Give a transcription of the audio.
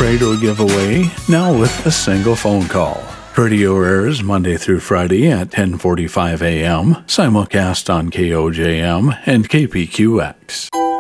Prado giveaway, now with a single phone call. Radio airs Monday through Friday at 10:45 a.m., simulcast on KOJM and KPQX.